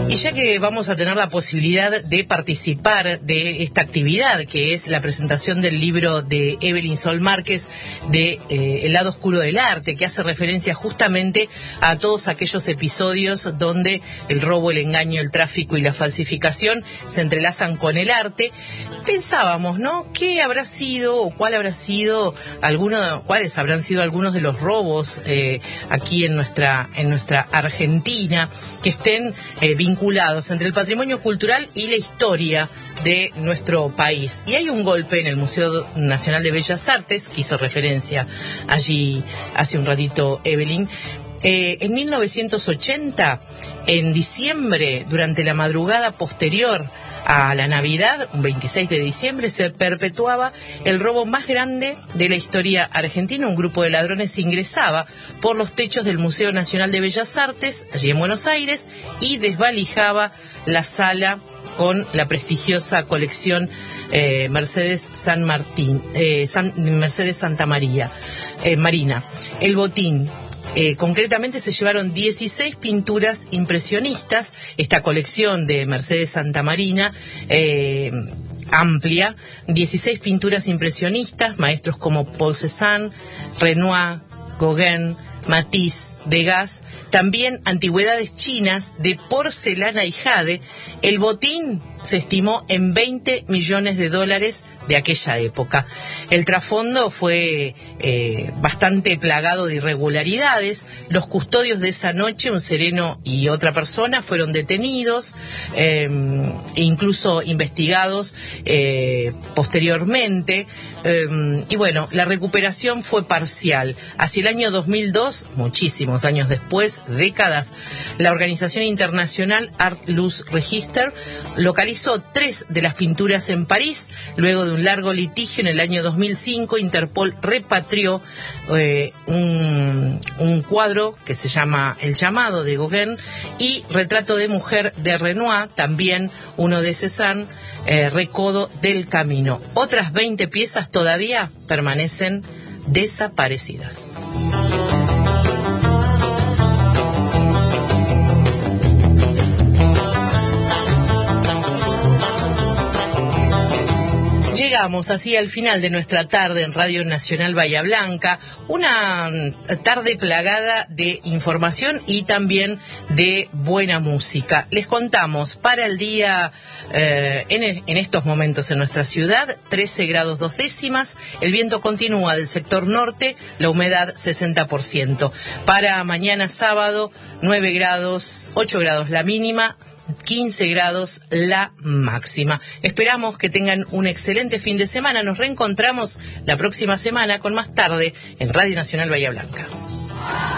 Y ya que vamos a tener la posibilidad de participar de esta actividad, que es la presentación del libro de Evelyn Sol Márquez de El lado oscuro del arte, que hace referencia justamente a todos aquellos episodios donde el robo, el engaño, el tráfico y la falsificación se entrelazan con el arte, pensábamos, ¿no? ¿Qué habrá sido o cuáles habrán sido algunos de los robos aquí en nuestra Argentina que estén vinculados entre el patrimonio cultural y la historia de nuestro país? Y hay un golpe en el Museo Nacional de Bellas Artes, que hizo referencia allí hace un ratito Evelyn. En 1980, en diciembre, durante la madrugada posterior a la Navidad, un 26 de diciembre, se perpetuaba el robo más grande de la historia argentina. Un grupo de ladrones ingresaba por los techos del Museo Nacional de Bellas Artes, allí en Buenos Aires, y desvalijaba la sala con la prestigiosa colección Mercedes Santa Marina. El botín. Concretamente se llevaron 16 pinturas impresionistas, esta colección de Mercedes Santa Marina, amplia, 16 pinturas impresionistas, maestros como Paul Cézanne, Renoir, Gauguin, Matisse, Degas, también antigüedades chinas de porcelana y jade. El botín se estimó en $20 millones de aquella época. El trasfondo fue bastante plagado de irregularidades. Los custodios de esa noche, un sereno y otra persona, fueron detenidos, incluso investigados posteriormente. Y bueno, la recuperación fue parcial. Hacia el año 2002, muchísimos años después, décadas, la organización internacional Art Loss Register localizó 3 de las pinturas en París. Luego de un largo litigio en el año 2005, Interpol repatrió un cuadro que se llama El llamado, de Gauguin, y Retrato de mujer de Renoir, también uno de Cézanne, Recodo del camino. Otras 20 piezas todavía permanecen desaparecidas. Llegamos así al final de nuestra tarde en Radio Nacional Bahía Blanca, una tarde plagada de información y también de buena música. Les contamos para el día, en estos momentos en nuestra ciudad, 13 grados 2 décimas, el viento continúa del sector norte, la humedad 60%. Para mañana sábado, 9 grados, 8 grados la mínima, 15 grados la máxima. Esperamos que tengan un excelente fin de semana. Nos reencontramos la próxima semana con más tarde en Radio Nacional Bahía Blanca.